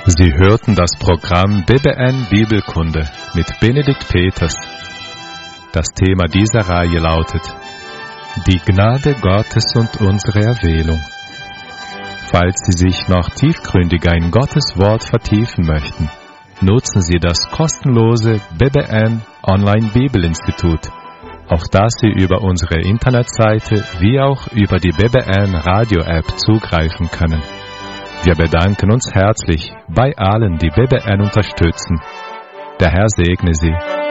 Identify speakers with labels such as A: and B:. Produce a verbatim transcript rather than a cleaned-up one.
A: Sie hörten das Programm B B N Bibelkunde mit Benedikt Peters. Das Thema dieser Reihe lautet: Die Gnade Gottes und unsere Erwählung. Falls Sie sich noch tiefgründiger in Gottes Wort vertiefen möchten, nutzen Sie das kostenlose B B N Online Bibelinstitut, auf das Sie über unsere Internetseite wie auch über die B B N Radio App zugreifen können. Wir bedanken uns herzlich bei allen, die B B N unterstützen. Der Herr segne Sie.